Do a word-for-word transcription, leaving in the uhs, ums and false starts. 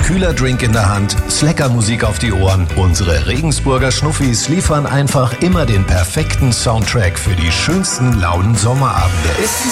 Kühler Drink in der Hand, Slacker-Musik auf die Ohren. Unsere Regensburger Schnuffis liefern einfach immer den perfekten Soundtrack für die schönsten lauen Sommerabende. Es